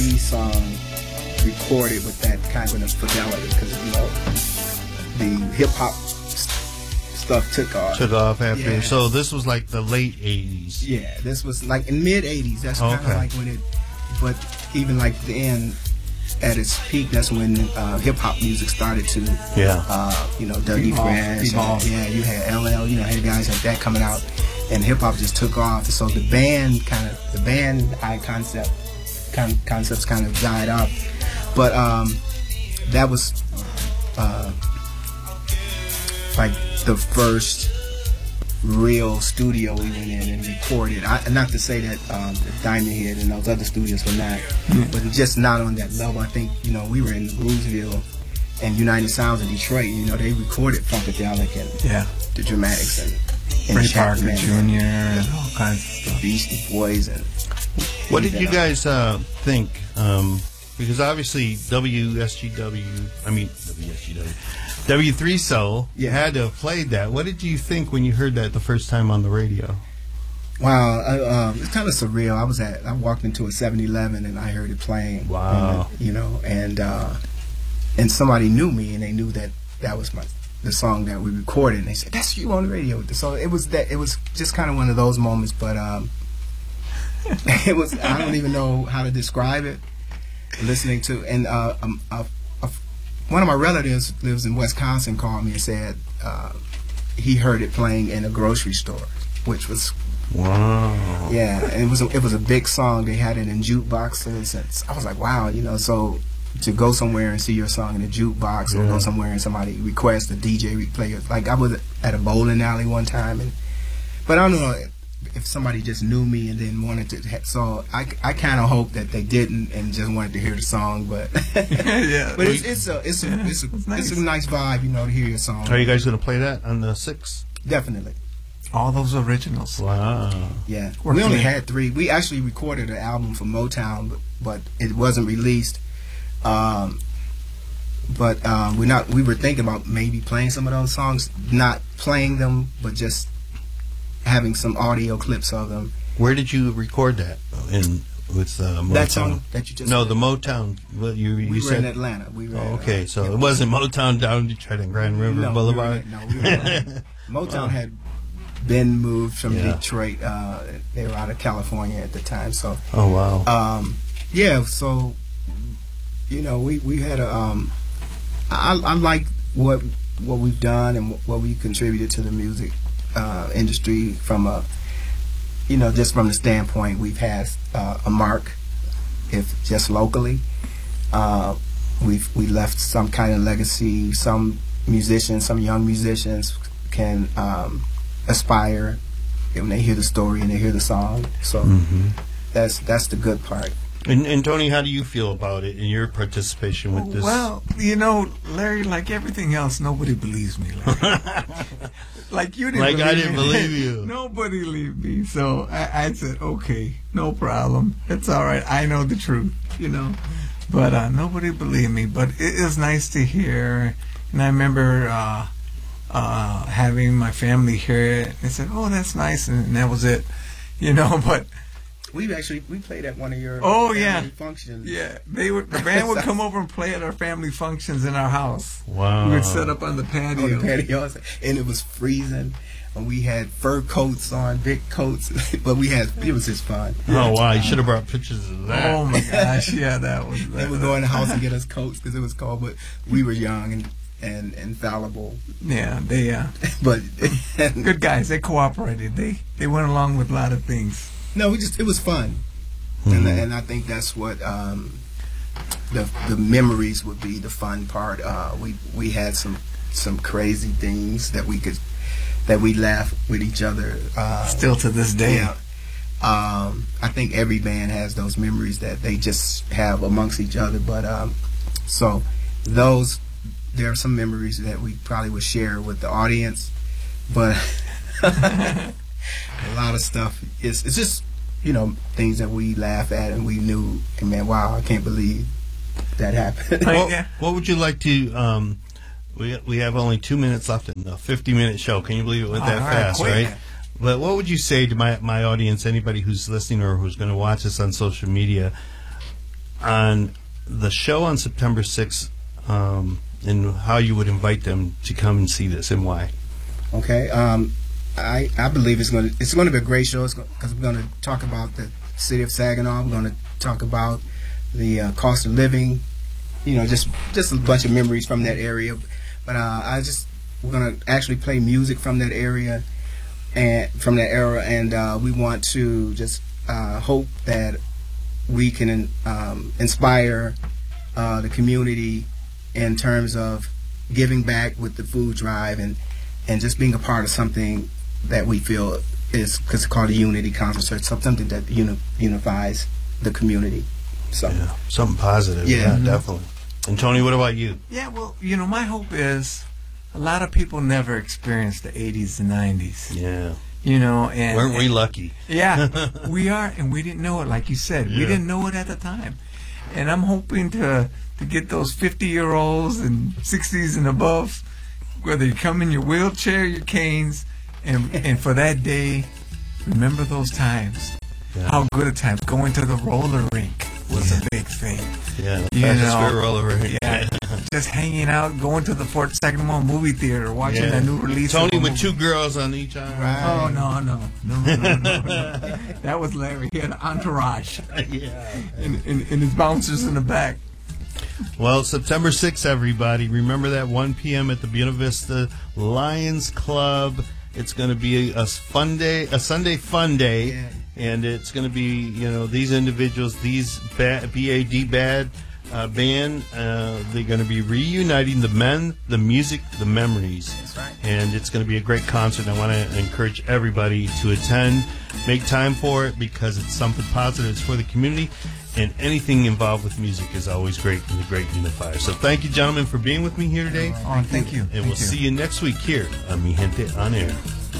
R&B song recorded with that kind of fidelity, because the hip hop stuff took off. After. Yeah. So this was like the late 80s. Yeah, this was like in mid 80s. That's kind of like when it. But even like then, at its peak, that's when hip hop music started to. Dougie Fresh. Yeah, you had LL. Had guys like that coming out, and hip hop just took off. So the band eye concepts kind of died out. But that was like the first real studio we went in and recorded. Not to say that the Diamond Head and those other studios were not, but just not on that level. I think we were in Bluesville and United Sounds in Detroit. They recorded Funkadelic and the Dramatics and Ray Parker Jr. and all kinds of stuff. Beastie Boys and. What did you guys think? Because obviously W3 Soul, you had to have played that. What did you think when you heard that the first time on the radio? Wow, it's kind of surreal. I walked into a 7-Eleven and I heard it playing. Wow. And somebody knew me and they knew that was the song that we recorded, and they said, "That's you on the radio." So it was just kind of one of those moments, but it was, I don't even know how to describe it. Listening to, and one of my relatives lives in Wisconsin, called me and said he heard it playing in a grocery store, which was wow. Yeah, and it was a big song. They had it in jukeboxes, and I was like, wow, so to go somewhere and see your song in a jukebox, or go somewhere and somebody requests a DJ replay it. Like I was at a bowling alley one time, but I don't know if somebody just knew me and then wanted to. So I kind of hope that they didn't and just wanted to hear the song, but yeah. But it's a nice vibe, to hear your song. Are you guys going to play that on the 6th? Definitely. All those originals. Wow. Yeah. We only had 3. We actually recorded an album for Motown, but it wasn't released. We were thinking about maybe playing some of those songs, not playing them, but just having some audio clips of them. Where did you record that? With Motown? That song that you just No, the Motown. You we said were in Atlanta. We were okay, so it wasn't Motown down Detroit and Grand River Boulevard? We were Motown had been moved from Detroit. They were out of California at the time. So oh wow. So we had a I like what we've done and what we contributed to the music industry from just from the standpoint we've had a mark, if just locally. We left some kind of legacy. Some young musicians can aspire when they hear the story and they hear the song. So that's the good part. And Tony, how do you feel about it in your participation with this? Well, Larry, like everything else, nobody believes me. Like you didn't. Like believe I didn't me. believe you. Nobody believed me, so I said, okay, no problem. It's all right. I know the truth, But nobody believed me. But it is nice to hear, and I remember having my family hear it. They said, "Oh, that's nice," and that was it, But we played at one of your family functions. Yeah, the band would come over and play at our family functions in our house. Wow. We would set up on the patio. And it was freezing, and we had fur coats on, big coats, but it was just fun. Oh wow, you should have brought pictures of that. Oh my gosh, yeah, that was. They would go in the house and get us coats because it was cold, but we were young and fallible. Yeah, they but good guys. They cooperated. They went along with a lot of things. No, it was fun, and I think that's what the memories would be the fun part. We had some crazy things that we laugh with each other. Still to this day. Yeah. I think every band has those memories that they just have amongst each other. But so there are some memories that we probably would share with the audience, but. A lot of stuff it's just things that we laugh at and we knew, and man, wow, I can't believe that happened. What would you like to we have only 2 minutes left in a 50-minute show. Can you believe it went that fast, right? But what would you say to my audience, anybody who's listening or who's going to watch us on social media? on the show on September 6th, and how you would invite them to come and see this and why. Okay. I believe it's going to be a great show because we're going to talk about the city of Saginaw. We're going to talk about the cost of living, just a bunch of memories from that area. But we're going to actually play music from that area and from that era, and we want to just hope that we can inspire the community in terms of giving back with the food drive and just being a part of something that we feel is, because it's called a unity concert, something that unifies the community. So yeah, something positive. Yeah, definitely. And Tony, what about you? Yeah, well, my hope is a lot of people never experienced the 80s and 90s. Yeah. And weren't we lucky? Yeah, we are, and we didn't know it, like you said. Yeah. We didn't know it at the time. And I'm hoping to get those 50-year-olds and 60s and above, whether you come in your wheelchair, your canes, and for that day, remember those times. Yeah. How good a time. Going to the roller rink was a big thing. Yeah, the fastest roller rink. Yeah, just hanging out, going to the Fort Saginaw movie theater, watching that new release. Tony with two girls on each arm. Right. Oh, no. That was Larry. He had an entourage. Yeah. And his bouncers in the back. Well, September 6th, everybody. Remember that 1 p.m. at the Buena Vista Lions Club. It's going to be a Sunday fun day. Yeah. And it's going to be, these individuals, these BAD band, they're going to be reuniting the men, the music, the memories. That's right. And it's going to be a great concert. I want to encourage everybody to attend, make time for it, because it's something positive. It's for the community. And anything involved with music is always great and a great unifier. So thank you, gentlemen, for being with me here today. Oh, thank you. And we'll see you next week here on Mi Gente On Air.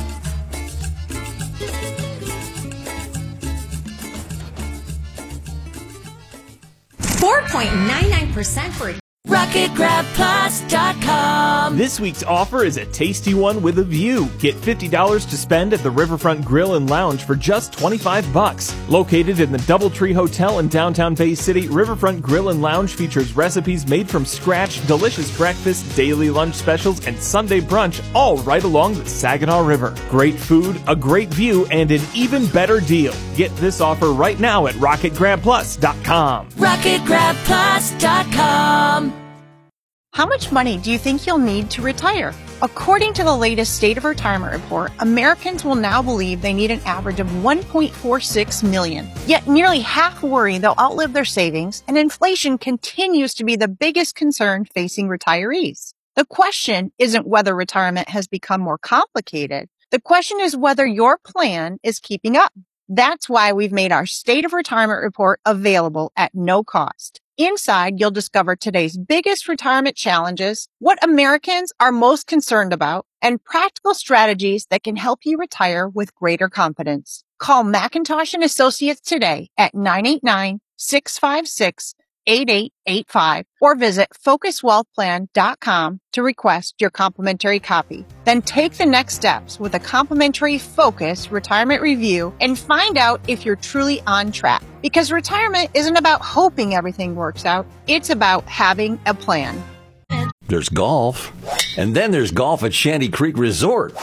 4.99% for RocketGrabPlus.com. This week's offer is a tasty one with a view. Get $50 to spend at the Riverfront Grill and Lounge for just $25. Located in the Doubletree Hotel in downtown Bay City, Riverfront Grill and Lounge features recipes made from scratch, delicious breakfast, daily lunch specials, and Sunday brunch, all right along the Saginaw River. Great food, a great view, and an even better deal. Get this offer right now at RocketGrabPlus.com. RocketGrabPlus.com. How much money do you think you'll need to retire? According to the latest State of Retirement Report, Americans will now believe they need an average of $1.46 million. Yet nearly half worry they'll outlive their savings, and inflation continues to be the biggest concern facing retirees. The question isn't whether retirement has become more complicated. The question is whether your plan is keeping up. That's why we've made our State of Retirement Report available at no cost. Inside, you'll discover today's biggest retirement challenges, what Americans are most concerned about, and practical strategies that can help you retire with greater confidence. Call McIntosh & Associates today at 989-656-8885 or visit FocusWealthPlan.com to request your complimentary copy. Then take the next steps with a complimentary Focus retirement review and find out if you're truly on track. Because retirement isn't about hoping everything works out. It's about having a plan. There's golf. And then there's golf at Shanty Creek Resort.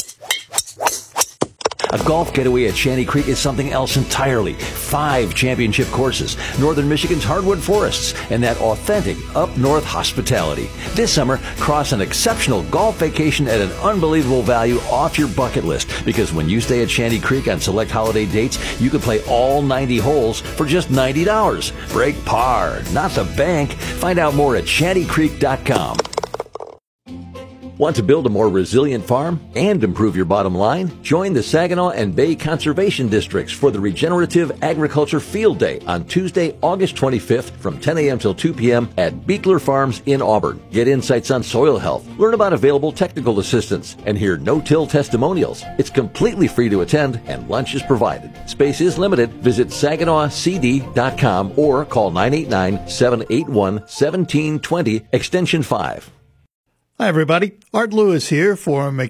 A golf getaway at Shanty Creek is something else entirely. 5 championship courses, Northern Michigan's hardwood forests, and that authentic up-north hospitality. This summer, cross an exceptional golf vacation at an unbelievable value off your bucket list. Because when you stay at Shanty Creek on select holiday dates, you can play all 90 holes for just $90. Break par, not the bank. Find out more at shantycreek.com. Want to build a more resilient farm and improve your bottom line? Join the Saginaw and Bay Conservation Districts for the Regenerative Agriculture Field Day on Tuesday, August 25th from 10 a.m. till 2 p.m. at Beekler Farms in Auburn. Get insights on soil health, learn about available technical assistance, and hear no-till testimonials. It's completely free to attend and lunch is provided. Space is limited. Visit SaginawCD.com or call 989-781-1720, extension 5. Hi, everybody. Art Lewis here for